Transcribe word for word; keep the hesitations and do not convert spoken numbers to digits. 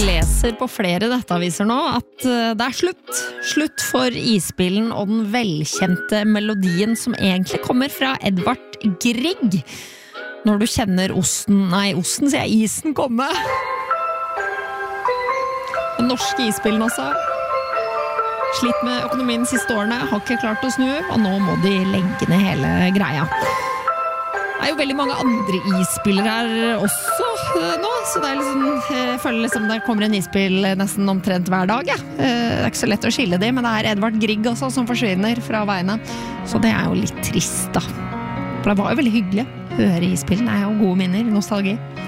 leser på flere nettaviser nå at det er slutt. Slutt for isbilen og den velkjente melodien som egentlig kommer fra Edvard Grieg. Når du kjenner osten, nei, osten sier jeg, isen komme. Den norske isbilen også. Slitt med økonomien de siste årene, har ikke klart å snu, og nå må de legge ned hele greia. Det er jo veldig mange andre isbiler her også nå, så det er liksom, jeg føler liksom det kommer en isbil nesten omtrent hver dag. Ja. Det er ikke så lett å skille dem, men det er Edvard Grieg også som forsvinner fra veiene. Så det er jo litt trist da. For det var jo veldig hyggelig å høre isbilen, det er jo gode minner, nostalgi.